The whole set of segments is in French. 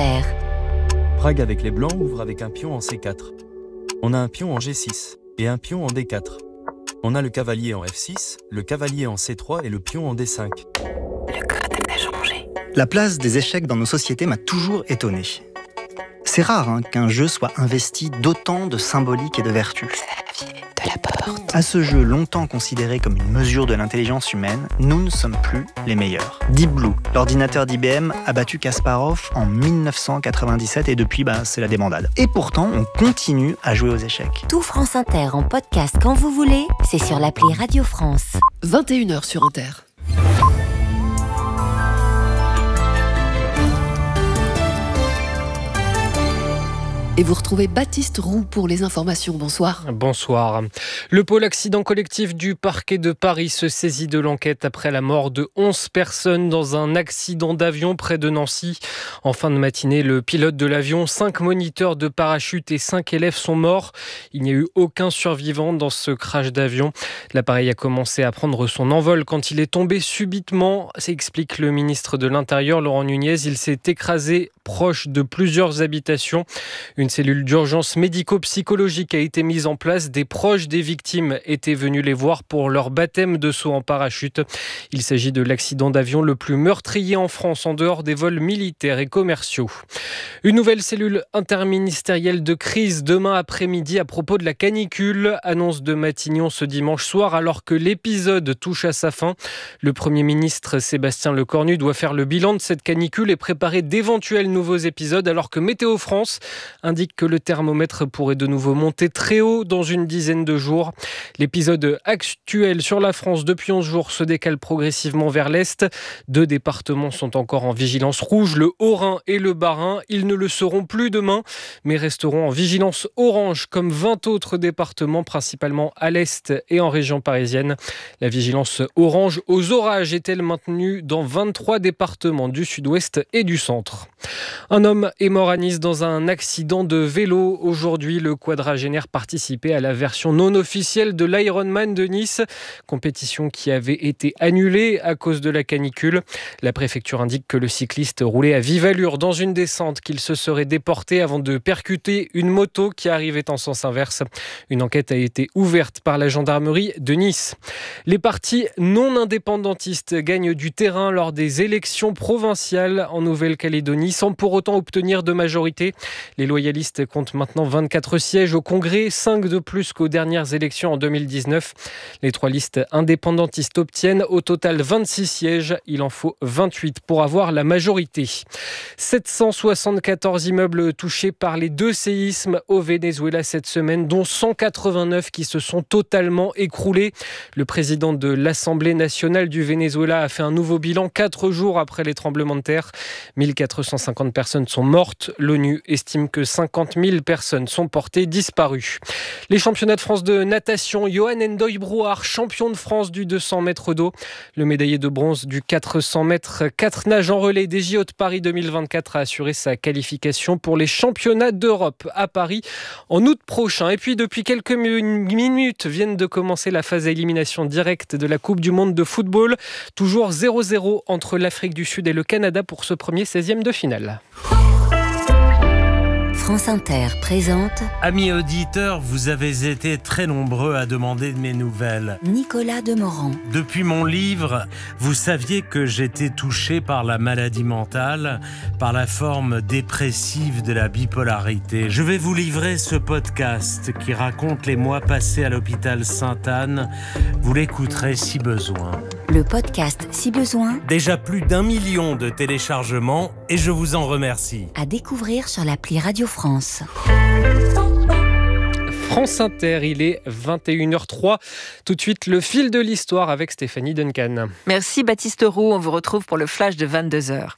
Inter. Prague avec les Blancs ouvre avec un pion en C4. On a un pion en G6 et un pion en D4. On a le cavalier en F6, le cavalier en C3 et le pion en D5. Le code a changé. La place des échecs dans nos sociétés m'a toujours étonné. C'est rare qu'un jeu soit investi d'autant de symbolique et de vertu. Xavier Delaporte. À ce jeu longtemps considéré comme une mesure de l'intelligence humaine, nous ne sommes plus les meilleurs. Deep Blue, l'ordinateur d'IBM, a battu Kasparov en 1997 et depuis, c'est la débandade. Et pourtant, on continue à jouer aux échecs. Tout France Inter en podcast quand vous voulez, c'est sur l'appli Radio France. 21h sur Inter. Et vous retrouvez Baptiste Roux pour les informations. Bonsoir. Bonsoir. Le pôle accident collectif du parquet de Paris se saisit de l'enquête après la mort de 11 personnes dans un accident d'avion près de Nancy. En fin de matinée, le pilote de l'avion, 5 moniteurs de parachute et 5 élèves sont morts. Il n'y a eu aucun survivant dans ce crash d'avion. L'appareil a commencé à prendre son envol quand il est tombé subitement, explique le ministre de l'Intérieur, Laurent Nunez. Il s'est écrasé proche de plusieurs habitations. Une cellule d'urgence médico-psychologique a été mise en place. Des proches des victimes étaient venus les voir pour leur baptême de saut en parachute. Il s'agit de l'accident d'avion le plus meurtrier en France en dehors des vols militaires et commerciaux. Une nouvelle cellule interministérielle de crise demain après-midi à propos de la canicule. Annonce de Matignon ce dimanche soir alors que l'épisode touche à sa fin. Le Premier ministre Sébastien Lecornu doit faire le bilan de cette canicule et préparer d'éventuels nouveaux épisodes alors que Météo France indique que le thermomètre pourrait de nouveau monter très haut dans une dizaine de jours. L'épisode actuel sur la France depuis 11 jours se décale progressivement vers l'Est. 2 départements sont encore en vigilance rouge, le Haut-Rhin et le Bas-Rhin. Ils ne le seront plus demain, mais resteront en vigilance orange comme 20 autres départements, principalement à l'Est et en région parisienne. La vigilance orange aux orages est-elle maintenue dans 23 départements du sud-ouest et du centre. Un homme est mort à Nice dans un accident de vélo. Aujourd'hui, le quadragénaire participait à la version non officielle de l'Ironman de Nice, compétition qui avait été annulée à cause de la canicule. La préfecture indique que le cycliste roulait à vive allure dans une descente, qu'il se serait déporté avant de percuter une moto qui arrivait en sens inverse. Une enquête a été ouverte par la gendarmerie de Nice. Les partis non indépendantistes gagnent du terrain lors des élections provinciales en Nouvelle-Calédonie sans pour autant obtenir de majorité. Les loyalistes comptent maintenant 24 sièges au Congrès, 5 de plus qu'aux dernières élections en 2019. Les 3 listes indépendantistes obtiennent au total 26 sièges. Il en faut 28 pour avoir la majorité. 774 immeubles touchés par les 2 séismes au Venezuela cette semaine, dont 189 qui se sont totalement écroulés. Le président de l'Assemblée nationale du Venezuela a fait un nouveau bilan 4 jours après les tremblements de terre. 1450 personnes sont mortes. L'ONU estime que 50 000 personnes sont portées disparues. Les championnats de France de natation, Johan Ndoye Brouard, champion de France du 200 mètres d'eau. Le médaillé de bronze du 400 mètres 4 nages en relais des JO de Paris 2024 a assuré sa qualification pour les championnats d'Europe à Paris en août prochain. Et puis depuis quelques minutes viennent de commencer la phase d'élimination directe de la Coupe du Monde de football. Toujours 0-0 entre l'Afrique du Sud et le Canada pour ce premier 16e de finale. France Inter présente Amis auditeurs, vous avez été très nombreux à demander de mes nouvelles. Nicolas Demorand. Depuis mon livre, vous saviez que j'étais touché par la maladie mentale, par la forme dépressive de la bipolarité. Je vais vous livrer ce podcast qui raconte les mois passés à l'hôpital Sainte-Anne. Vous l'écouterez si besoin. Le podcast Si besoin. Déjà plus d'1 million de téléchargements et je vous en remercie. À découvrir sur l'appli Radio France. France Inter, il est 21h03. Tout de suite, le fil de l'histoire avec Stéphanie Duncan. Merci Baptiste Roux, on vous retrouve pour le flash de 22h.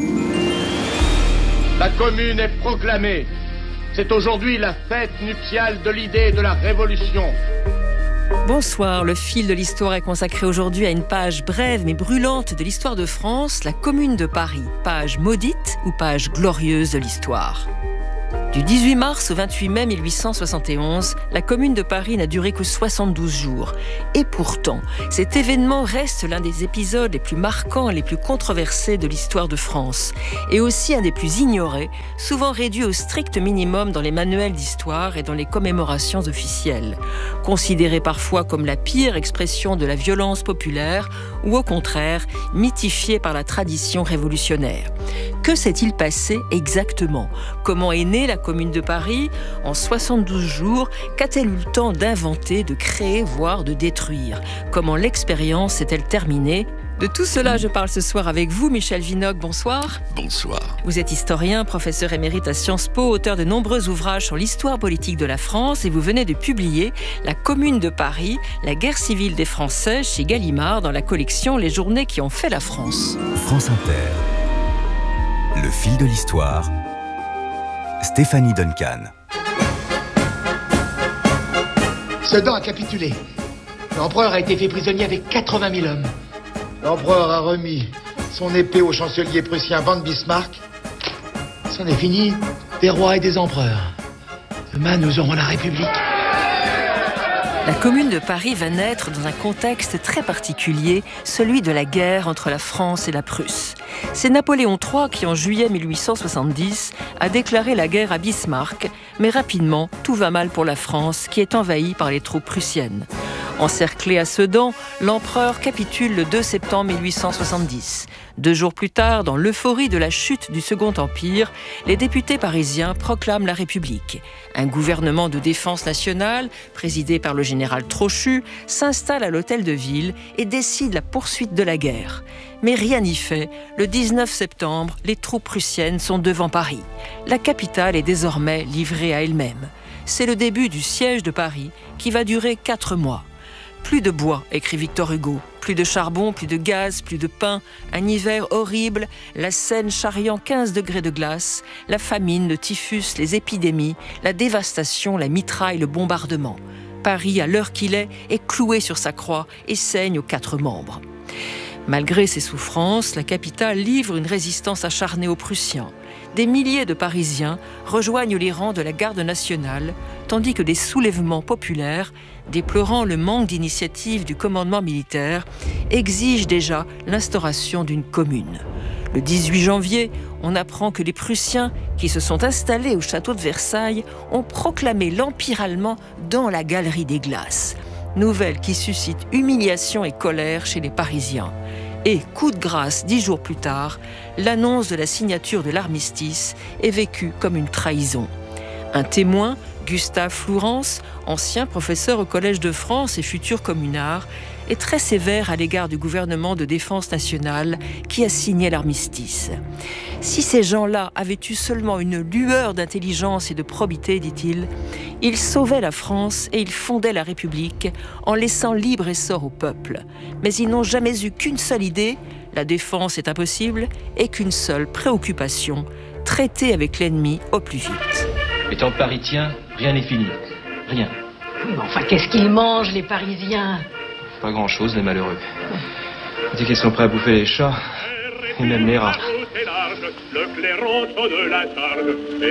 La commune est proclamée. C'est aujourd'hui la fête nuptiale de l'idée de la révolution. Bonsoir, le fil de l'histoire est consacré aujourd'hui à une page brève mais brûlante de l'histoire de France, la Commune de Paris. Page maudite ou page glorieuse de l'histoire ? Du 18 mars au 28 mai 1871, la Commune de Paris n'a duré que 72 jours. Et pourtant, cet événement reste l'un des épisodes les plus marquants et les plus controversés de l'histoire de France. Et aussi un des plus ignorés, souvent réduit au strict minimum dans les manuels d'histoire et dans les commémorations officielles. Considéré parfois comme la pire expression de la violence populaire, ou au contraire, mythifié par la tradition révolutionnaire. Que s'est-il passé exactement ? Comment est née la Commune de Paris ? En 72 jours, qu'a-t-elle eu le temps d'inventer, de créer, voire de détruire ? Comment l'expérience s'est-elle terminée ? De tout cela, je parle ce soir avec vous, Michel Vinocq. Bonsoir. Bonsoir. Vous êtes historien, professeur émérite à Sciences Po, auteur de nombreux ouvrages sur l'histoire politique de la France et vous venez de publier La Commune de Paris, la guerre civile des Français chez Gallimard dans la collection Les journées qui ont fait la France. France Inter. Le fil de l'histoire. Stéphanie Duncan. Sedan a capitulé. L'empereur a été fait prisonnier avec 80 000 hommes. L'empereur a remis son épée au chancelier prussien von Bismarck. C'en est fini des rois et des empereurs. Demain, nous aurons la République. La Commune de Paris va naître dans un contexte très particulier, celui de la guerre entre la France et la Prusse. C'est Napoléon III qui, en juillet 1870, a déclaré la guerre à Bismarck, mais rapidement, tout va mal pour la France, qui est envahie par les troupes prussiennes. Encerclé à Sedan, l'empereur capitule le 2 septembre 1870. 2 jours plus tard, dans l'euphorie de la chute du Second Empire, les députés parisiens proclament la République. Un gouvernement de défense nationale, présidé par le général Trochu, s'installe à l'hôtel de ville et décide la poursuite de la guerre. Mais rien n'y fait. Le 19 septembre, les troupes prussiennes sont devant Paris. La capitale est désormais livrée à elle-même. C'est le début du siège de Paris qui va durer 4 mois. Plus de bois, écrit Victor Hugo, plus de charbon, plus de gaz, plus de pain, un hiver horrible, la Seine charriant 15 degrés de glace, la famine, le typhus, les épidémies, la dévastation, la mitraille, le bombardement. Paris, à l'heure qu'il est cloué sur sa croix et saigne aux 4 membres. Malgré ses souffrances, la capitale livre une résistance acharnée aux Prussiens. Des milliers de Parisiens rejoignent les rangs de la garde nationale, tandis que des soulèvements populaires, déplorant le manque d'initiative du commandement militaire, exigent déjà l'instauration d'une commune. Le 18 janvier, on apprend que les Prussiens, qui se sont installés au château de Versailles, ont proclamé l'Empire allemand dans la galerie des glaces. Nouvelle qui suscite humiliation et colère chez les Parisiens. Et, coup de grâce 10 jours plus tard, l'annonce de la signature de l'armistice est vécue comme une trahison. Un témoin, Gustave Flourens, ancien professeur au Collège de France et futur communard, est très sévère à l'égard du gouvernement de défense nationale qui a signé l'armistice. Si ces gens-là avaient eu seulement une lueur d'intelligence et de probité, dit-il, ils sauvaient la France et ils fondaient la République en laissant libre essor au peuple. Mais ils n'ont jamais eu qu'une seule idée, la défense est impossible, et qu'une seule préoccupation, traiter avec l'ennemi au plus vite. Et tant que Paris tient, rien n'est fini. Rien. Mais enfin, qu'est-ce qu'ils mangent, les Parisiens ? Pas grand-chose, les malheureux. Dès qu'ils sont prêts à bouffer les chats, et même les rats. Le clairon de la charge,